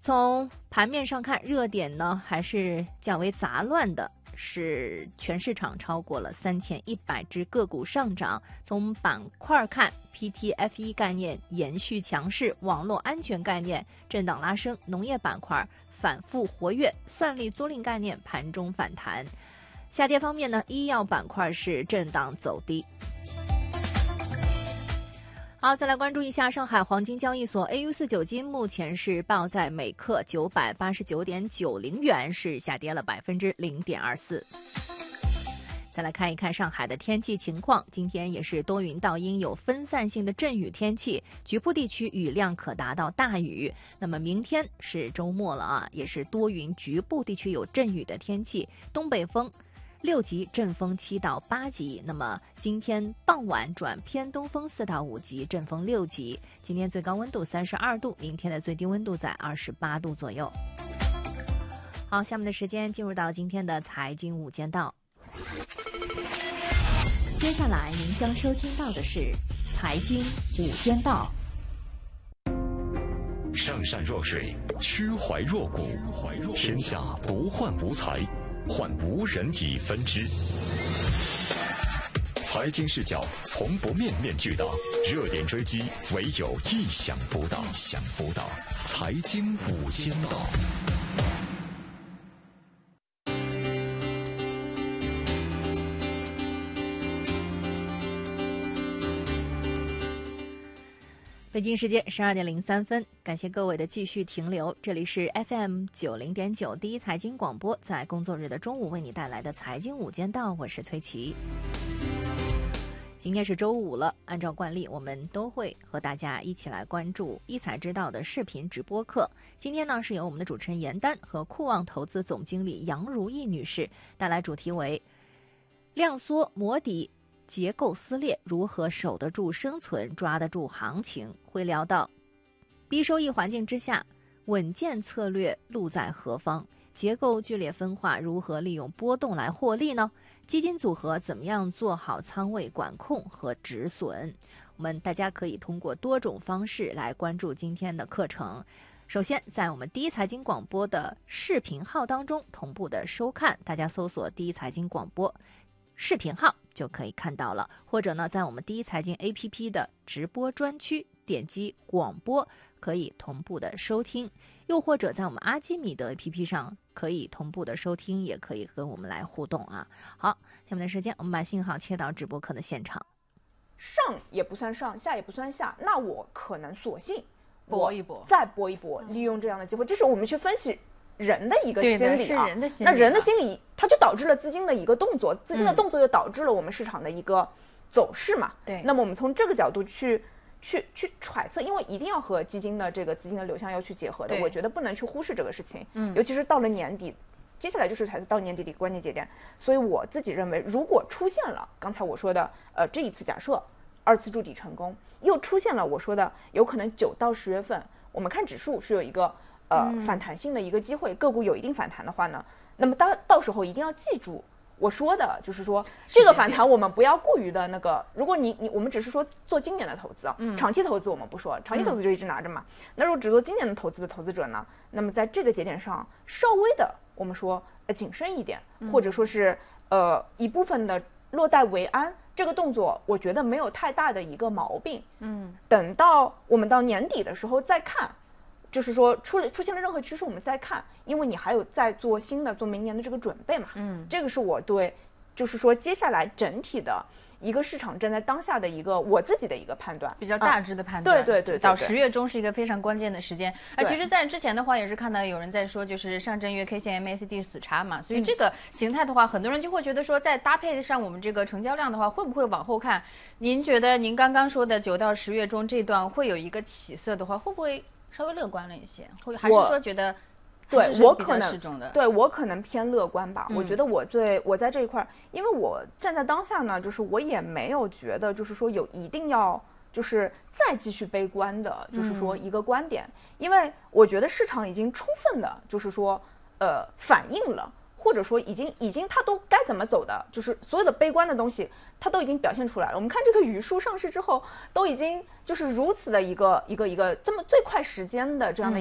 从盘面上看，热点呢还是较为杂乱的，是全市场超过了3100只个股上涨。从板块看 ，PTFE 概念延续强势，网络安全概念震荡拉升，农业板块反复活跃，算力租赁概念盘中反弹。下跌方面呢，医药板块是震荡走低。好，再来关注一下上海黄金交易所 AU49金，目前是报在每克989.90元，是下跌了0.24%。再来看一看上海的天气情况，今天也是多云到阴，有分散性的阵雨天气，局部地区雨量可达到大雨。那么明天是周末了啊，也是多云，局部地区有阵雨的天气，东北风6级，阵风7到8级。那么今天傍晚转偏东风4到5级，阵风6级。今天最高温度32度，明天的最低温度在28度左右。好，下面的时间进入到今天的财经午间道。接下来您将收听到的是财经午间道。 上善若水，虚怀若谷，天下不患无才，患无人以分之。财经视角从不面面俱到，热点追击唯有意想不到。财经午间道。 北京时间12点03分，感谢各位的继续停留。这里是 FM 90.9第一财经广播，在工作日的中午为你带来的财经午间道，我是崔琦。今天是周五了，按照惯例，我们都会和大家一起来关注一财知道的视频直播课。今天呢，是由我们的主持人严丹和酷望投资总经理杨如意女士带来主题为量缩磨底结构撕裂，如何守得住生存，抓得住行情。会聊到低收益环境之下，稳健策略路在何方？结构剧烈分化，如何利用波动来获利呢？基金组合怎么样做好仓位管控和止损？我们大家可以通过多种方式来关注今天的课程。首先，在我们第一财经广播的视频号当中同步的收看，大家搜索第一财经广播视频号就可以看到了，或者呢，在我们第一财经 APP 的直播专区点击广播可以同步的收听，又或者在我们阿基米德 APP 上可以同步的收听，也可以跟我们来互动啊。好，下面的时间我们把信号切到直播课的现场。 上也不算上，下也不算下，那我可能索性搏一搏， 再搏一搏，利用这样的机会，这是我们去分析人的一个心理是人的心理。 那人的心理，它就导致了资金的一个动作，资金的动作又导致了我们市场的一个走势嘛。 对。 那么我们从这个角度去揣测，因为一定要和基金的这个资金的流向要去结合的，我觉得不能去忽视这个事情。尤其是到了年底，接下来就是才是到年底的一个关键节点。所以我自己认为，如果出现了刚才我说的这一次假设2次筑底成功，又出现了我说的有可能9到10月份，我们看指数是有一个反弹性的一个机会，个股有一定反弹的话呢，那么到时候一定要记住我说的，就是说这个反弹我们不要过于的那个，如果我们只是说做今年的投资啊，长期投资我们不说，长期投资就一直拿着嘛。那如果只做今年的投资的投资者呢，那么在这个节点上稍微的我们说谨慎一点，或者说是一部分的落袋为安，这个动作我觉得没有太大的一个毛病。等到我们到年底的时候再看。就是说出现了任何趋势我们再看，因为你还有在做明年的这个准备嘛。这个是我对就是说接下来整体的一个市场站在当下的一个我自己的一个判断， 比较大致的判断。 对， 到10月中是一个非常关键的时间。其实在之前的话也是看到有人在说，就是上证月 K 线 MACD 死叉嘛，所以这个形态的话，很多人就会觉得说，在搭配上我们这个成交量的话，会不会往后看？您觉得您刚刚说的9到10月中这段会有一个起色的话，会不会稍微乐观了一些，还是说觉得对我可能偏乐观吧。我觉得我在这一块，因为我站在当下呢，就是我也没有觉得就是说有一定要就是再继续悲观的，就是说一个观点，因为我觉得市场已经充分的就是说反映了。或者说已经它都该怎么走的，就是所有的悲观的东西它都已经表现出来了。我们看这个语数上市之后，都已经就是如此的一个这么最快时间的这样的